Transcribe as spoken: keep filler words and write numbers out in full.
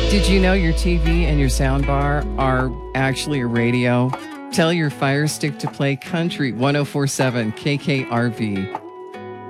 Did you know your T V and your soundbar are actually a radio? Tell your Fire Stick to play Country one oh four point seven K K R V.